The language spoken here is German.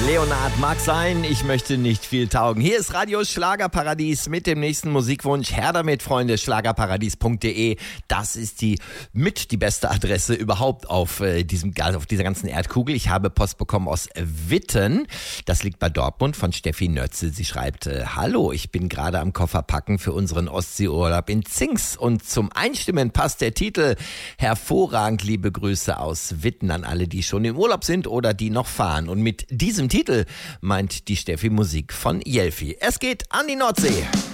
Leonard mag sein, ich möchte nicht viel taugen. Hier ist Radio Schlagerparadies mit dem nächsten Musikwunsch. Her damit, Freunde, schlagerparadies.de. Das ist die beste Adresse überhaupt auf dieser ganzen Erdkugel. Ich habe Post bekommen aus Witten. Das liegt bei Dortmund von Steffi Nötze. Sie schreibt, hallo, ich bin gerade am Koffer packen für unseren Ostseeurlaub in Zings. Und zum Einstimmen passt der Titel hervorragend. Liebe Grüße aus Witten an alle, die schon im Urlaub sind oder die noch fahren. Und mit diesem Titel meint die Steffi Musik von Jelfi. Es geht an die Nordsee.